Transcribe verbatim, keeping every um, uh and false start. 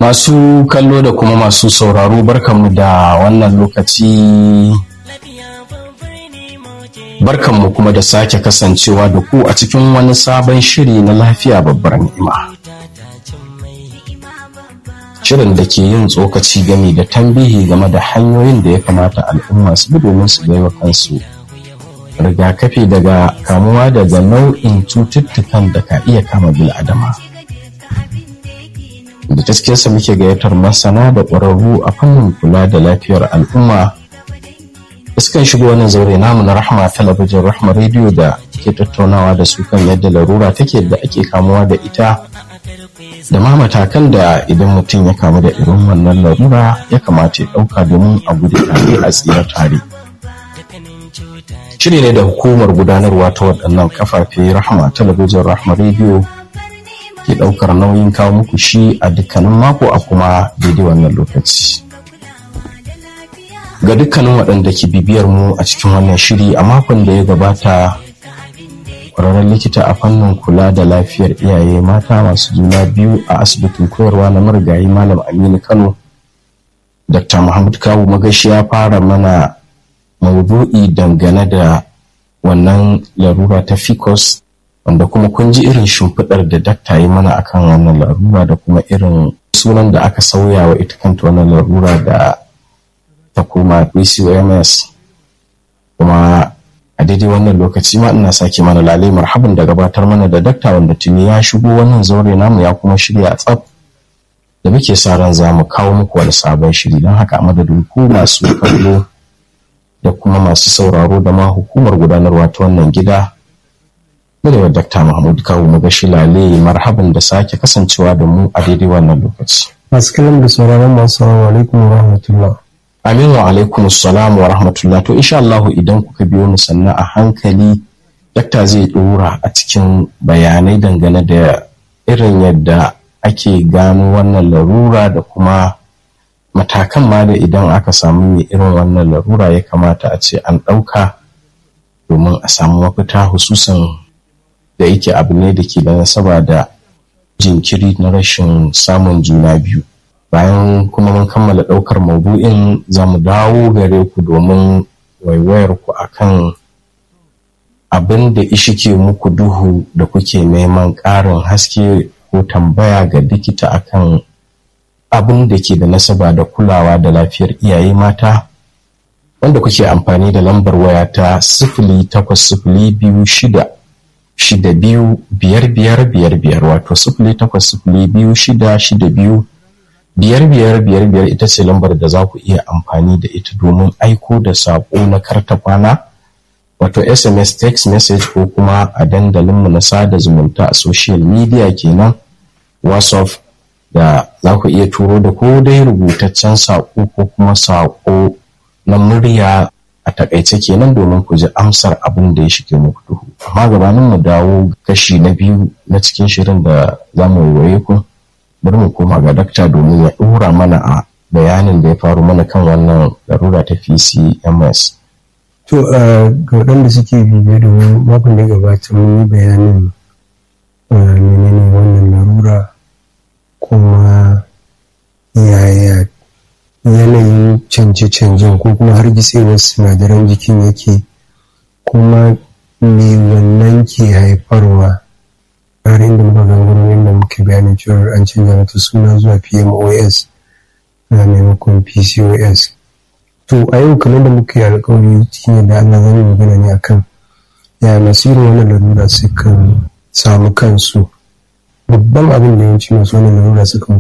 Masu kallo da kuma masu sauraro barkanmu da wannan lokaci, barkanmu kuma da sake kasancewa da ku a cikin wani sabon shiri na lafiya babbar ni'ima. Shirin da ke yin tsokaci game da tambihi game da hanyoyin da ya kamata al'umma su bi domin su baiwa kansu rigakafi daga kamuwa daga nau'in cututtukan da ka iya kama bil'adama. Da gaskiyarsa muke gayyatar masana da ƙwararru a fannin kula da lafiyar al'umma da sukan shigo wannan zaure namu na Rahma Talabijin, Rahma Radio, da ke tattaunawa da su kan yadda larura take da ake kamuwa da ita da ma matakan da idan mutum ya kamu da irin wannan larura ya kamata ya ɗauka domin a gudu tare a tsira tare. Shiri ne da hukumar gudanarwa ta waɗannan kafafe Rahma Talabijin, Rahma Radio ke ɗaukar nauyin kawo muku shi a dukkanin mako a kuma daidai wannan lokaci. Ga dukkanin waɗanda ke bibiyar mu a cikin wannan shiri, a makon da ya gabata ƙwararren likita a fannin kula da lafiyar iyaye mata masu juna biyu a asibitin koyarwa na marigayi Malam Aminu Kano, Dakta Muhammad Kawu Magashi, ya fara mana maudu'i dangane da wannan larura ta F I C O S, wanda kuma kun ji irin shimfiɗar da dakta yi mana akan wannan larura da kuma irin sunan da aka sauya wa ita kanta wannan larura da ta koma P C O M S. Kuma a daidai wannan lokaci ma ina sake mana lalai marhaban da gabatar mana da dakta, wanda tuni ya shigo wannan zaure namu ya kuma shirya a tsaf da muke sa ran za mu kawo muku wani sabon shiri. Don haka a madadin ku masu kallo da kuma masu sauraro da ma hukumar gudanarwa ta wannan gida, da Dakta Muhammad Kawu Magashi lalai marhaban da sake kasancewa da mu a daidai wannan lokaci. Masu kallon da sauraron masu salamu alaikum wa rahmatullah. Amin wa alaikum salam wa rahmatullah. To insha Allah idan kuka biyo mu sannan a hankali, dakta zai dora a cikin bayanai dangane da irin yadda ake gano wannan larura da kuma matakan ma da idan aka samu mai irin wannan larura ya kamata a ce an ɗauka domin a samu mafita, hususan da yake abu ne da ke da nasaba da jinkiri na rashin samun juna biyu. Bayan kuma mun kammala ɗaukar maudu'in, za mu dawo gare ku domin waiwayar ku akan abin da ishike muku duhu da kuke neman ƙarin haske ko tambaya ga likita akan abin da ke da nasaba da kulawa da lafiyar iyaye mata, wanda kuke amfani da lambar waya ta sifili takwas sifili biyu shida shida biyu biyar biyar biyar biyar, wato sifili takwas sifili biyu shida shida biyu biyar biyar biyar biyar ita ce lambar da za ku iya amfani da ita domin aiko da saƙo na karta kwana, wato S M S, text message, ko kuma a dandalinmu na sada zumunta a social media kenan, WhatsApp, da za ku iya turo da ko dai rubutaccen saƙo ko kuma saƙo na murya a takaice kenan domin ku ji amsar abin da ya shige muku duhu. Amma gabanin mu dawo kashi na biyu na cikin shirin da za mu waye ku, bari mu koma ga dakta domin ya ɗora mana a bayanin da ya faru mana kan wannan larura ta P C M S. To ga waɗanda suke bibiye domin makon da gabata mun yi bayanin menene wannan larura, kuma yaya yanayin canje-canjen ko kuma hargitsewar sinadaran jikin yake, kuma me wannan ke haifarwa, har inda muka gangaro yadda muke bayanin cewa an canza mata suna zuwa P M O S na maimakon P C O S. To a yau kamar da muka yi alƙawari cikin yadda Allah zan yi magana ne akan yaya masu irin wannan larura sukan samu kansu. Babban abin da yawanci masu wannan larura sukan